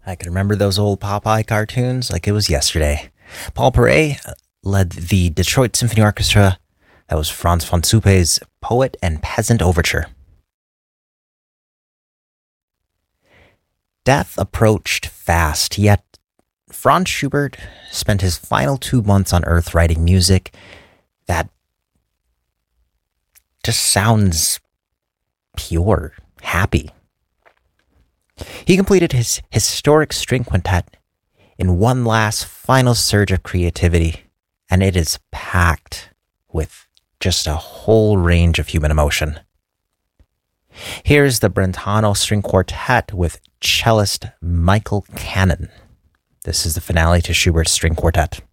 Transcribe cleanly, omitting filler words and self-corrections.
I can remember those old Popeye cartoons like it was yesterday. Paul Perret led the Detroit Symphony Orchestra. That was Franz von Suppe's Poet and Peasant Overture. Death approached fast, yet Franz Schubert spent his final 2 months on Earth writing music that just sounds pure, happy. He completed his historic string quintet in one last final surge of creativity, and it is packed with just a whole range of human emotion. Here's the Brentano String Quartet with cellist Michael Cannon. This is the finale to Schubert's String Quartet.